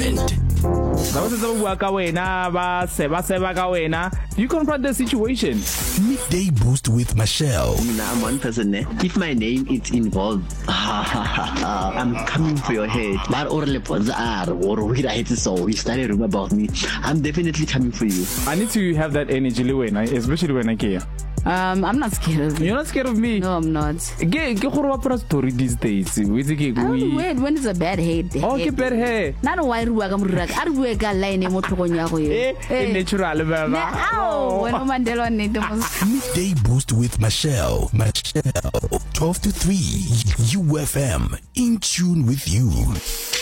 weekend. You confront the situation. Midday Boost with Michelle. I'm one person. If my name is involved, I'm coming for your head. But or we started room about me. I'm definitely coming for you. I need to have that energy, especially when I care. I'm not scared of you. You're not scared of me? No, I'm not. Get story these days. Wait, when is a bad head? Okay, bad hair. Not why Ruaga line natural. Midday Boost with Michelle. 12 to 3. UFM. In tune with you.